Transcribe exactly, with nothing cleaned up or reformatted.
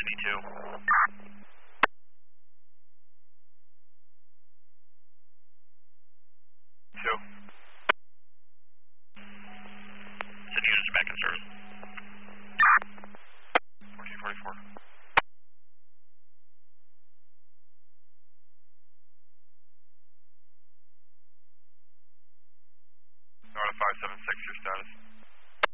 ninety-two. Two. Send units back in service. fourteen forty-four. North five seven six, your status.